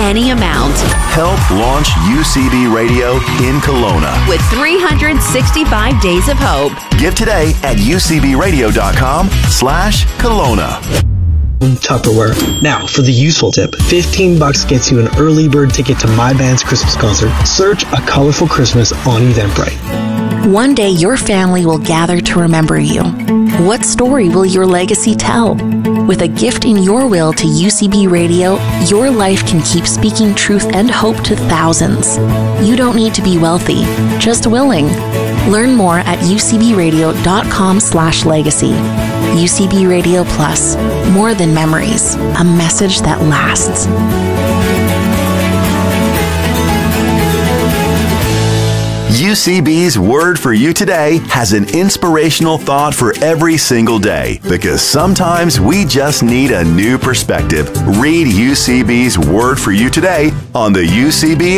any amount. Help launch UCB Radio in Kelowna. With 365 days of hope. Give today at ucbradio.com/Kelowna. Tupperware. Now, for the useful tip. $15 gets you an early bird ticket to my band's Christmas concert. Search A Colorful Christmas on Eventbrite. One day your family will gather to remember you. What story will your legacy tell? With a gift in your will to UCB Radio, your life can keep speaking truth and hope to thousands. You don't need to be wealthy, just willing. Learn more at ucbradio.com/legacy. UCB Radio Plus, more than memories, a message that lasts. UCB's Word for You Today has an inspirational thought for every single day, because sometimes we just need a new perspective. Read UCB's Word for You Today on the UCB